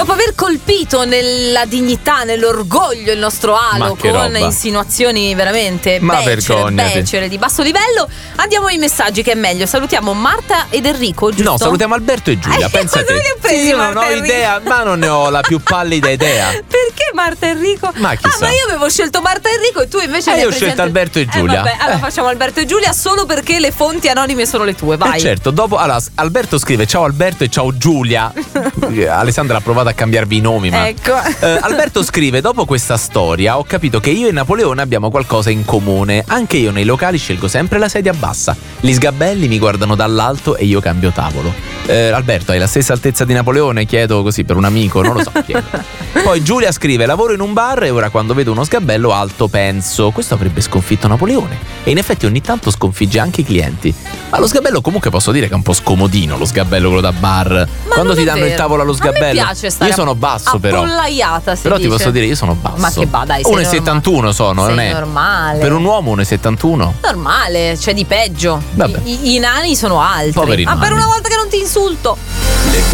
Dopo aver colpito nella dignità, nell'orgoglio il nostro alo con roba. insinuazioni veramente Ma becere vergognati. di basso livello, andiamo ai messaggi che è meglio. Salutiamo Marta ed Enrico, giusto? No, salutiamo Alberto e Giulia, pensa Dove te. li ho presi, Io non Marta ho e Enrico? idea, ma non ne ho la più pallida idea. Perché Marta e Enrico? Ma chissà. ma io avevo scelto Marta e Enrico e tu invece ne hai io ho scelto Alberto e Giulia. Vabbè, allora facciamo Alberto e Giulia solo perché le fonti anonime sono le tue, vai. Certo, dopo allora, Alberto scrive ciao Alberto e ciao Giulia. Alessandra ha provato a cambiarvi i nomi, ma Ecco. Alberto scrive: dopo questa storia ho capito che io e Napoleone abbiamo qualcosa in comune. Anche io nei locali scelgo sempre la sedia bassa. Gli sgabelli mi guardano dall'alto e io cambio tavolo. Alberto, hai la stessa altezza di Napoleone? Chiedo così per un amico, non lo so. Poi Giulia scrive: lavoro in un bar e ora quando vedo uno sgabello alto penso questo avrebbe sconfitto Napoleone. E in effetti ogni tanto sconfigge anche i clienti. Ma lo sgabello comunque posso dire che è un po' scomodino, lo sgabello quello da bar. Ma Quando non ti è danno vero. il tavolo allo A sgabello. me piace stare io sono basso però. appollaiata, si Però dice. ti posso dire io sono basso. Ma che dai, sei 1,71 sono, sei non è? normale. Per un uomo 1,71? Normale, c'è di peggio. Vabbè. I nani sono altri. Poveri Ma per nani. una volta che non ti insulto.